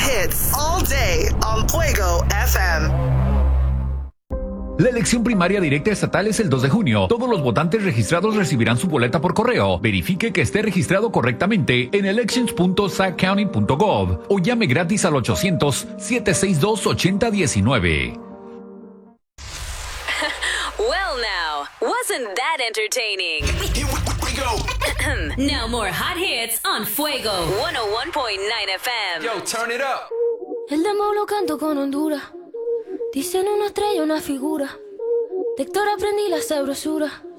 hits all day on Fuego FM. La elección primaria directa estatal es el 2 de junio. Todos los votantes registrados recibirán su boleta por correo. Verifique que esté registrado correctamente en elections.saccounty.gov o llame gratis al 800-762-8019. Well now, wasn't that entertaining? Here we go. Now more hot hits on Fuego 101.9 FM. Yo, turn it up. El demo lo canto con Honduras. Dicen una estrella, una figura. De Héctor aprendí la sabrosura.